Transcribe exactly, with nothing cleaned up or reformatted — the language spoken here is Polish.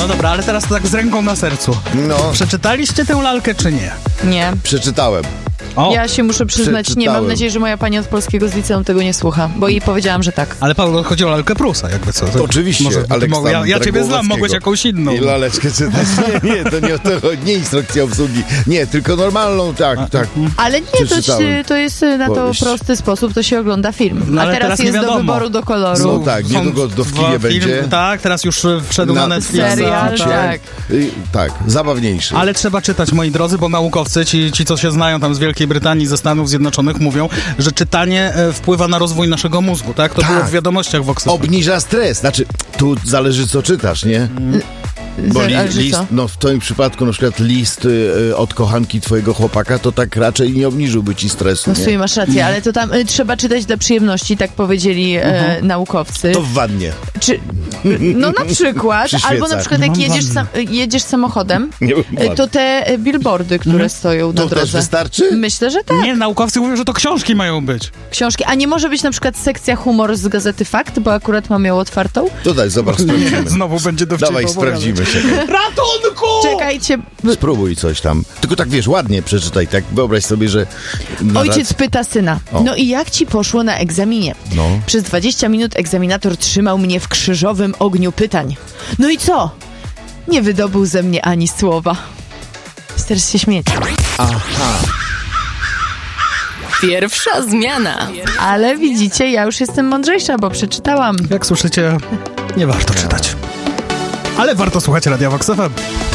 No dobra, ale teraz tak z ręką na sercu. No. Przeczytaliście tę lalkę, czy nie? Nie. Przeczytałem. O. Ja się muszę przyznać, nie, mam nadzieję, że moja pani od polskiego z liceum tego nie słucha, bo jej powiedziałam, że tak. Ale Paweł, chodzi o lalkę Prusa, jakby co. To Oczywiście, może, Aleksandra ja, ja ciebie znam, mogłeś jakąś inną. I laleczkę czytać. Nie, nie, to nie o to chodzi, nie instrukcja obsługi. Nie, tylko normalną, tak, A, tak. Ale nie, to, się, to jest na to Powieść. prosty sposób, to się ogląda film. No, A ale teraz, teraz nie jest do wiadomo. wyboru, do koloru. No tak, niedługo to w kinie Film, będzie. Tak, teraz już e, wszedł na, Na Netflixa. serial, tak. tak. Y, tak, zabawniejszy. Ale trzeba czytać, moi drodzy, bo naukowcy, ci, ci co się znają tam z Wielkiej Brytanii, ze Stanów Zjednoczonych, mówią, że czytanie e, wpływa na rozwój naszego mózgu, tak? To Tak. było w wiadomościach w Oxfordzie. Obniża stres. Znaczy, tu zależy co czytasz, nie? Bo li, Zależy list, co? no w twoim przypadku na przykład list y, od kochanki twojego chłopaka, to tak raczej nie obniżyłby ci stresu, No w nie? sumie masz rację, ale to tam y, trzeba czytać dla przyjemności, tak powiedzieli e, naukowcy. To w wannie. Czy, no na przykład, Przy albo na świecach. przykład jak Mam jedziesz, wannę. sam, jedziesz samochodem, Nie y, to te e, billboardy, które stoją na To też drodze. wystarczy? Myślę, że tak. Nie, naukowcy mówią, że to książki mają być. Książki. A nie może być na przykład sekcja humor z gazety Fakt, bo akurat mam ją otwartą? To daj, zobacz, sprawdzimy. Znowu będzie do Dawaj, sprawdzimy się. Ratunku! Czekajcie. Spróbuj coś tam. Tylko tak wiesz, ładnie przeczytaj, tak wyobraź sobie, że... na Ojciec rad- pyta syna, O. no i jak ci poszło na egzaminie? No. Przez dwadzieścia minut egzaminator trzymał mnie w krzyżowym ogniu pytań. No i co? Nie wydobył ze mnie ani słowa. Teraz się śmieć. Pierwsza zmiana. Ale widzicie, ja już jestem mądrzejsza, bo przeczytałam. Jak słyszycie, nie warto czytać. Ale warto słuchać Radia Vox F M.